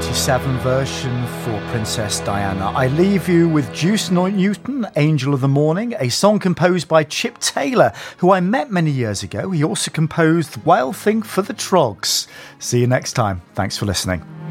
1987 version for Princess Diana. I leave you with Juice Newton, Angel of the Morning, a song composed by Chip Taylor, who I met many years ago. He also composed Wild Thing for the Trogs. See you next time. Thanks for listening.